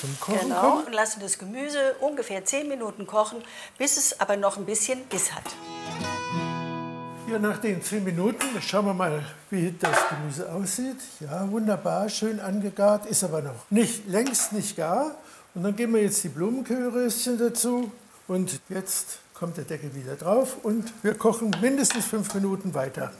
Zum Kochen Genau, kommen. und lassen das Gemüse ungefähr 10 Minuten kochen, bis es aber noch ein bisschen Biss hat. Ja, nach den 10 Minuten schauen wir mal, wie das Gemüse aussieht. Ja, wunderbar, schön angegart, ist aber noch längst nicht gar. Und dann geben wir jetzt die Blumenkohlröschen dazu. Und jetzt kommt der Deckel wieder drauf und wir kochen mindestens 5 Minuten weiter.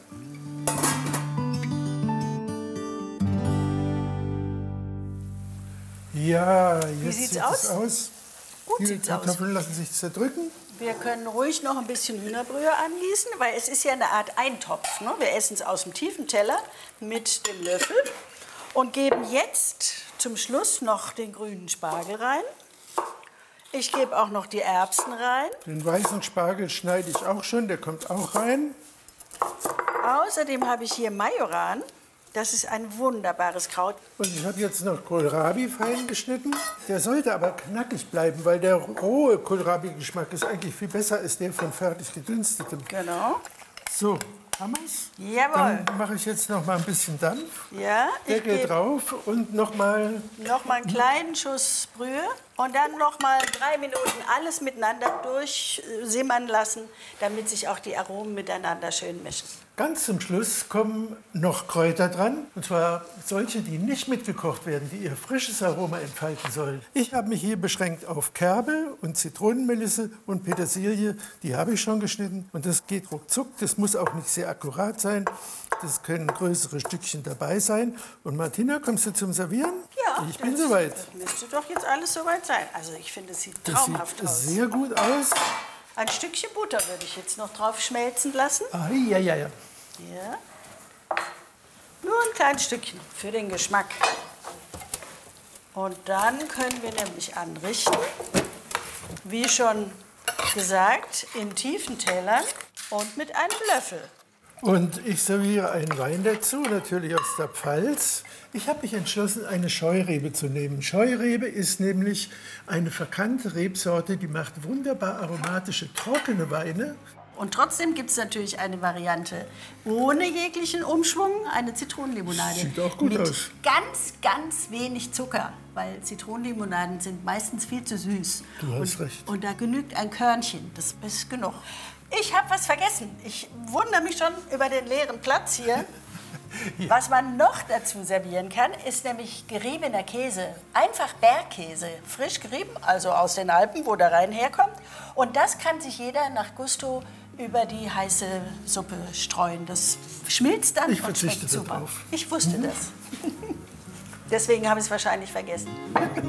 Ja, jetzt sieht's sieht aus? es aus. Gut Die sieht's aus. Kartoffeln lassen sich zerdrücken. Wir können ruhig noch ein bisschen Hühnerbrühe angießen, weil es ist ja eine Art Eintopf. Ne? Wir essen es aus dem tiefen Teller mit dem Löffel und geben jetzt zum Schluss noch den grünen Spargel rein. Ich gebe auch noch die Erbsen rein. Den weißen Spargel schneide ich auch schon, der kommt auch rein. Außerdem habe ich hier Majoran. Das ist ein wunderbares Kraut. Und ich habe jetzt noch Kohlrabi fein geschnitten. Der sollte aber knackig bleiben, weil der rohe Kohlrabi-Geschmack ist eigentlich viel besser als der von fertig gedünstetem. Genau. So, haben wir's? Jawohl. Dann mache ich jetzt noch mal ein bisschen Dampf. Ja, ich Deckel gebe drauf und noch mal. noch mal einen kleinen Schuss Brühe und dann noch mal 3 Minuten alles miteinander durchsimmern lassen, damit sich auch die Aromen miteinander schön mischen. Ganz zum Schluss kommen noch Kräuter dran. Und zwar solche, die nicht mitgekocht werden, die ihr frisches Aroma entfalten sollen. Ich habe mich hier beschränkt auf Kerbel und Zitronenmelisse und Petersilie. Die habe ich schon geschnitten. Und das geht ruckzuck. Das muss auch nicht sehr akkurat sein. Das können größere Stückchen dabei sein. Und Martina, kommst du zum Servieren? Ja, Ich bin soweit. Das müsste doch jetzt alles soweit sein. Also ich finde, es sieht Das traumhaft sieht aus. sehr gut aus. Ein Stückchen Butter würde ich jetzt noch drauf schmelzen lassen. Ah, ja. Ja. Nur ein kleines Stückchen für den Geschmack. Und dann können wir nämlich anrichten, wie schon gesagt, in tiefen Tellern und mit einem Löffel. Und ich serviere einen Wein dazu, natürlich aus der Pfalz. Ich habe mich entschlossen, eine Scheurebe zu nehmen. Scheurebe ist nämlich eine verkannte Rebsorte, die macht wunderbar aromatische, trockene Weine. Und trotzdem gibt es natürlich eine Variante ohne jeglichen Umschwung, eine Zitronenlimonade. Sieht auch gut mit aus. ganz wenig Zucker, weil Zitronenlimonaden sind meistens viel zu süß. Du hast recht. Und da genügt ein Körnchen, das ist genug. Ich habe was vergessen. Ich wundere mich schon über den leeren Platz hier. Ja. Was man noch dazu servieren kann, ist nämlich geriebener Käse. Einfach Bergkäse, frisch gerieben, also aus den Alpen, wo der Rhein herkommt. Und das kann sich jeder nach Gusto über die heiße Suppe streuen. Das schmilzt dann Ich und schmeckt verzichte super. darauf. Ich wusste das. Deswegen habe ich es wahrscheinlich vergessen.